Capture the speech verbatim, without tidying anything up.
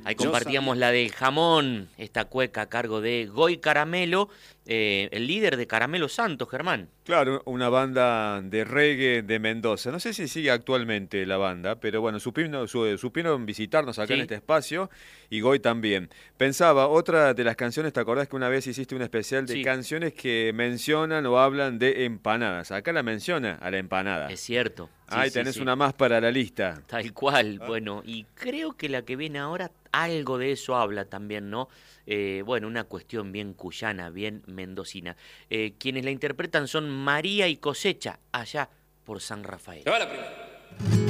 Ahí compartíamos la del jamón, esta cueca a cargo de Goy Caramelo, eh, el líder de Caramelo Santos, Germán. Claro, una banda de reggae de Mendoza. No sé si sigue actualmente la banda, pero bueno, supieron, su- supieron visitarnos acá en Sí, este espacio y Goy también. Pensaba, otra de las canciones, ¿te acordás que una vez hiciste un especial de sí, canciones que mencionan o hablan de empanadas? Acá la menciona a la empanada. es cierto. Sí, Ahí sí, tenés sí. una más para la lista. Tal cual, bueno, y creo que la que viene ahora algo de eso habla también, ¿no? Eh, bueno, una cuestión bien cuyana, bien mendocina. Eh, quienes la interpretan son María y Cosecha, allá por San Rafael. Se va la primera.